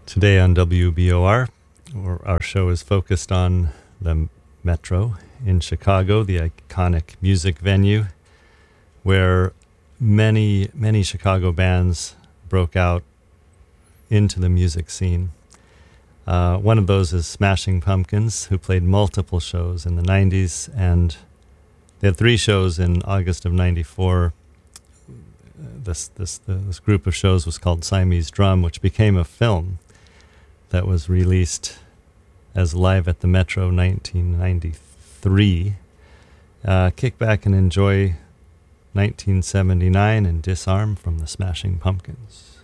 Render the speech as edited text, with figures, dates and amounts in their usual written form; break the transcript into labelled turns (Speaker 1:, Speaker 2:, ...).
Speaker 1: Today on WBOR, our show is focused on the Metro in Chicago, the iconic music venue where many Chicago bands broke out into the music scene. One of those is Smashing Pumpkins, who played multiple shows in the 90s, and they had 3 shows in August of 94. This group of shows was called Siamese Drum, which became a film that was released as Live at the Metro 1993. Kick back and enjoy 1979 and Disarm from the Smashing Pumpkins.